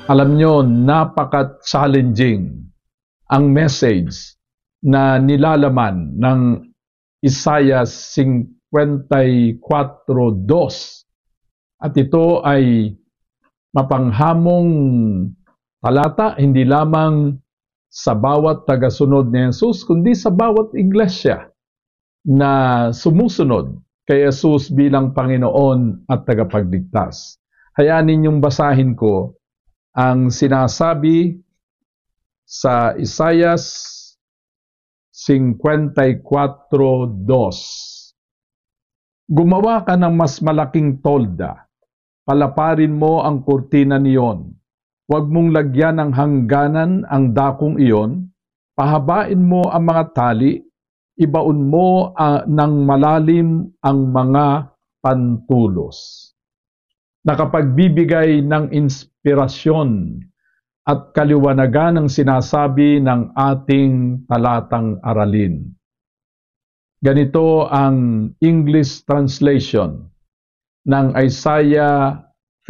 Alam nyo, napaka-challenging ang message na nilalaman ng Isaiah 54:2. At ito ay mapanghamong talata hindi lamang sa bawat tagasunod ni Jesus, kundi sa bawat iglesia na sumusunod kay Jesus bilang Panginoon at tagapagligtas. Hayaan ninyong basahin ko ang sinasabi sa Isaiah 54:2. Gumawa ka ng mas malaking tolda, palaparin mo ang kurtina niyon. Huwag mong lagyan ng hangganan ang dakong iyon, pahabain mo ang mga tali, ibaon mo ng malalim ang mga pantulos. Nakapagbibigay ng inspirasyon at kaliwanagan ang sinasabi ng ating talatang aralin. Ganito ang English translation ng Isaiah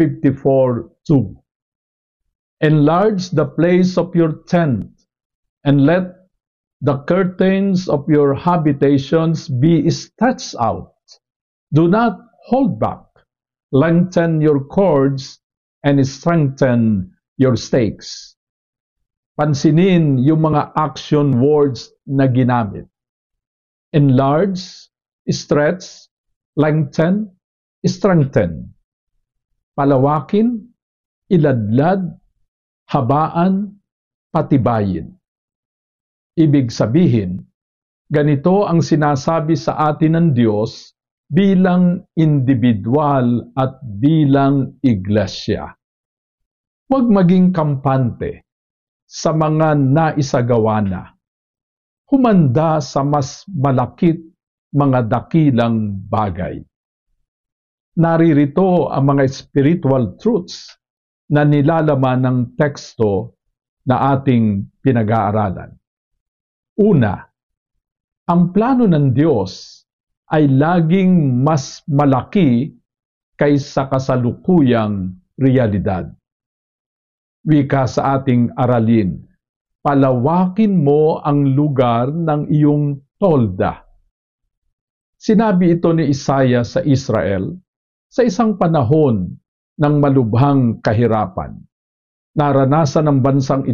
54:2. Enlarge the place of your tent, and let the curtains of your habitations be stretched out. Do not hold back. Lengthen your cords and strengthen your stakes. Pansinin yung mga action words na ginamit. Enlarge, stretch, lengthen, strengthen. Palawakin, iladlad, habaan, patibayin. Ibig sabihin, ganito ang sinasabi sa atin ng Diyos bilang individual at bilang iglesia. Huwag maging kampante sa mga naisagawa na. Humanda sa mas malakit mga dakilang bagay. Naririto ang mga spiritual truths na nilalaman ng teksto na ating pinag-aaralan. Una, ang plano ng Diyos ay laging mas malaki kaysa kasalukuyang realidad. Wika sa ating aralin, palawakin mo ang lugar ng iyong tolda. Sinabi ito ni Isaiah sa Israel sa isang panahon ng malubhang kahirapan. Naranasan ng bansang